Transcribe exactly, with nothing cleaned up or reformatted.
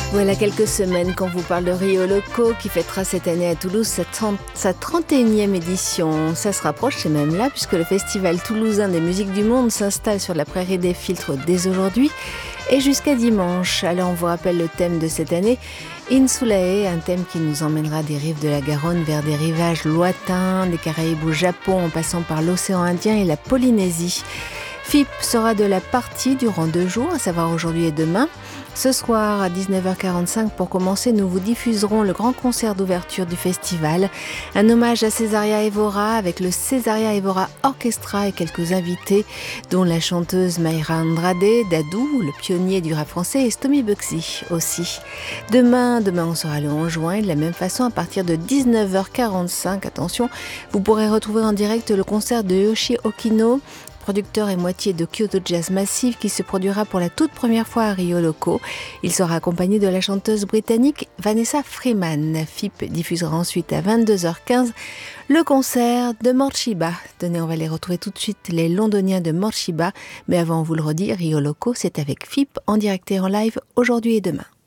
Voilà quelques semaines qu'on vous parle de Rio Loco qui fêtera cette année à Toulouse sa, trente, sa trente et unième édition. Ça se rapproche, c'est même là, puisque le Festival toulousain des musiques du monde s'installe sur la prairie des Filtres dès aujourd'hui et jusqu'à dimanche. Alors on vous rappelle le thème de cette année, Insulae, un thème qui nous emmènera des rives de la Garonne vers des rivages lointains, des Caraïbes au Japon en passant par l'océan Indien et la Polynésie. F I P sera de la partie durant deux jours, à savoir aujourd'hui et demain. Ce soir à dix-neuf heures quarante-cinq, pour commencer, nous vous diffuserons le grand concert d'ouverture du festival. Un hommage à Césaria Évora avec le Césaria Évora Orchestra et quelques invités, dont la chanteuse Mayra Andrade, Dadou, le pionnier du rap français, et Stomy Bugsy aussi. Demain, demain on sera le onze juin, et de la même façon, à partir de dix-neuf heures quarante-cinq, attention, vous pourrez retrouver en direct le concert de Yoshi Okino, producteur et moitié de Kyoto Jazz Massive, qui se produira pour la toute première fois à Rio Loco. Il sera accompagné de la chanteuse britannique Vanessa Freeman. F I P diffusera ensuite à vingt-deux heures quinze le concert de Morchiba. Tenez, on va les retrouver tout de suite, les londoniens de Morchiba. Mais avant, on vous le redit, Rio Loco, c'est avec F I P en direct et en live aujourd'hui et demain.